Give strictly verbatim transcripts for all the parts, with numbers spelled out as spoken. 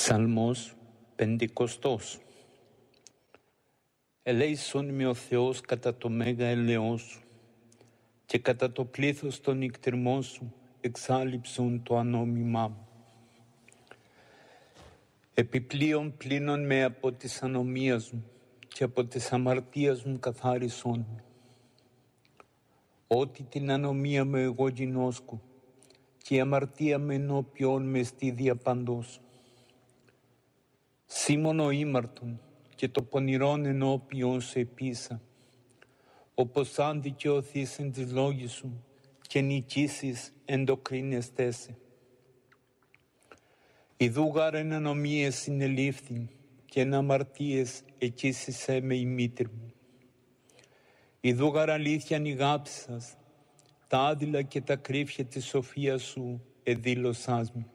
Ψαλμός πεντηκοστός. Ελέησον με ο Θεός κατά το μέγα ελαιό σου και κατά το πλήθος των νυκτερμών σου εξάλειψον το ανόμημά μου. Επιπλέον πλύνον με από της ανομίας μου και από της αμαρτίας μου καθάρισον με. Ότι την ανομία με εγώ γινώσκω και η αμαρτία με ενώπιον με στίδια παντός. Σήμωνο ήμαρτον και το πονηρόν ενώπιον σε επίσα, όπως αν δικαιωθείς εν της λόγης σου και νικήσεις εντοκρίνεστέσαι. Ιδού γάρ εν ανομίες συνελήφθην και εν αμαρτίες εκείσισέ με η μήτρη μου. Ιδού γάρ αλήθειαν ηγάψας, τα άδειλα και τα κρύφια της σοφίας σου εδήλωσάς με.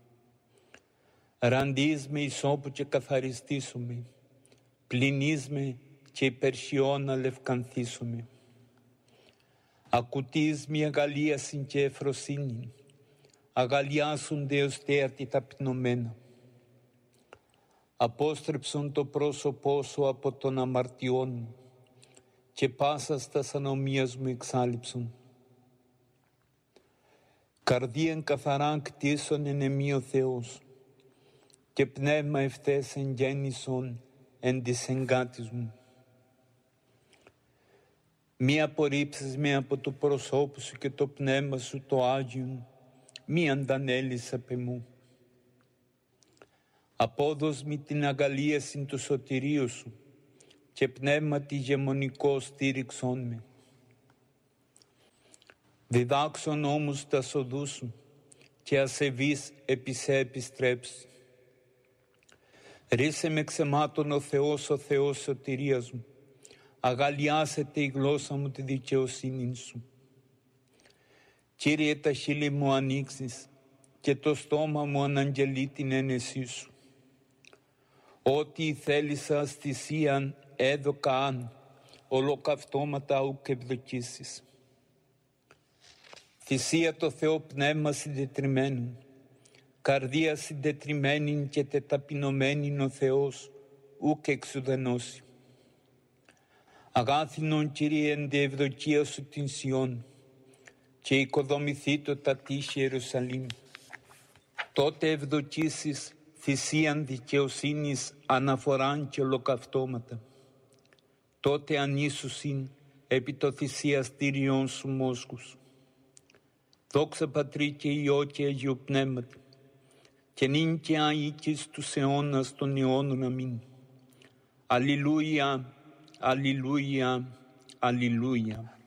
Ραντείς με ισόπου και καθαριστήσομαι, πλυνείς με και υπερχιών αλευκανθήσομαι. Ακουτείς με αγαλίασιν και εφροσύνην, αγαλιάσονται ως θέατη ταπεινωμένα. Απόστρεψον το πρόσωπό σου από των αμαρτιών μου και πάσας τας ανομίας μου εξάλειψον. Καρδίαν καθαράν κτίσον εν εμεί ο Θεός και πνεύμα ευθές εγγέννησον εν της εγκάτης μου. Μη απορρίψεις με από το προσώπου σου και το πνεύμα σου το Άγιον, μη αντανέλεις απ' εμού. Απόδος μη την αγαλίαση του σωτηρίου σου και πνεύμα τη γεμονικό στήριξον με. Διδάξον όμως τα οδούς σου και ασεβείς επί σε επιστρέψει. Ρίσε με ξεμάτων ο Θεός, ο Θεός σωτηρίας μου. Αγαλιάσετε η γλώσσα μου τη δικαιοσύνη σου. Κύριε, τα χείλη μου ανοίξεις και το στόμα μου αναγγελεί την ένεσή σου. Ό,τι θέλησα θυσίαν έδωκα αν, ολοκαυτώματα ουκ ευδοκίσεις. Θυσία το Θεό πνεύμα συντετριμένων, καρδία συντετριμένη και τεταπεινωμένη ο Θεός, ουκ εξουδενώσει. Αγάθινον Κύριε εν τη ευδοκία σου την Σιών και οικοδομηθεί το τα τείχη Ιερουσαλήμ. Τότε ευδοκίσεις θυσίαν δικαιοσύνης αναφοράν και ολοκαυτώματα. Τότε ανήσουσιν επί το θυσιαστήριον σου μόσχους. Δόξα Πατρί και Υιό και Αγίου Πνεύματι, και νυν και αΐκης τους αιώνας των αιώνων αμήν. Αλληλούια, αλληλούια, αλληλούια.